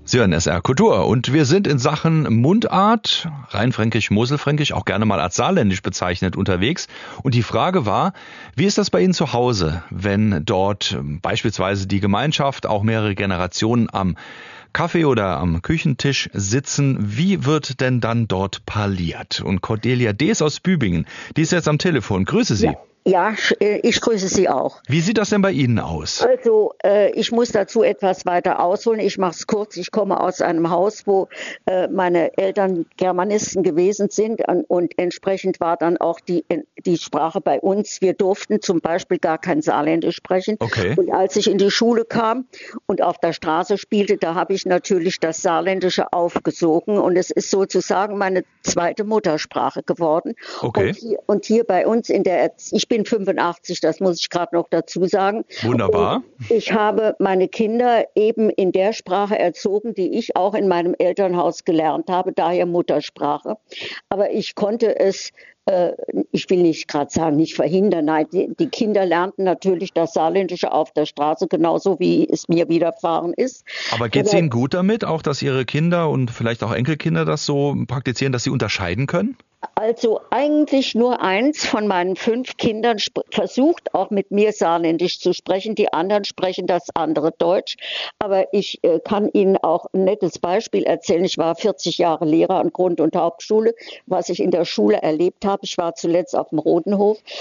Sie hören SR Kultur und wir sind in Sachen Mundart, Rheinfränkisch, Moselfränkisch, auch gerne mal als Saarländisch bezeichnet, unterwegs. Und die Frage war, wie ist das bei Ihnen zu Hause, wenn dort beispielsweise die Gemeinschaft, auch mehrere Generationen am Kaffee oder am Küchentisch sitzen? Wie wird denn dann dort parliert? Und Cordelia Dees aus Bübingen, die ist jetzt am Telefon. Grüße Sie. Ja, ich grüße Sie auch. Wie sieht das denn bei Ihnen aus? Also ich muss dazu etwas weiter ausholen. Ich mache es kurz. Ich komme aus einem Haus, wo meine Eltern Germanisten gewesen sind und entsprechend war dann auch die Sprache bei uns. Wir durften zum Beispiel gar kein Saarländisch sprechen. Okay. Und als ich in die Schule kam und auf der Straße spielte, da habe ich natürlich das Saarländische aufgesogen und es ist sozusagen meine zweite Muttersprache geworden. Okay. Und hier bei uns ich bin 85, das muss ich gerade noch dazu sagen. Wunderbar. Und ich habe meine Kinder eben in der Sprache erzogen, die ich auch in meinem Elternhaus gelernt habe, daher Muttersprache. Aber ich konnte es, ich will nicht gerade sagen, nicht verhindern. Nein, die Kinder lernten natürlich das Saarländische auf der Straße, genauso wie es mir widerfahren ist. Aber geht es Ihnen gut damit, auch dass Ihre Kinder und vielleicht auch Enkelkinder das so praktizieren, dass sie unterscheiden können? Also eigentlich nur eins von meinen 5 Kindern versucht auch mit mir Saarländisch zu sprechen. Die anderen sprechen das andere Deutsch. Aber ich kann Ihnen auch ein nettes Beispiel erzählen. Ich war 40 Jahre Lehrer an Grund- und Hauptschule. Was ich in der Schule erlebt habe, ich war zuletzt auf dem Rodenhof